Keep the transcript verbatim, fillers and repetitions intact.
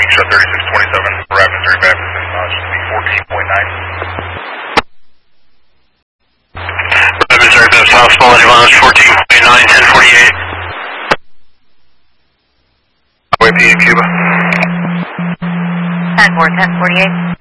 King Shot thirty-six twenty-seven, Rapids, three Rapids, uh, should be fourteen point nine. Rapids, Rapids, South Small Advantage, fourteen point nine, ten forty-eight. Way P in Cuba. ten four, ten forty-eight.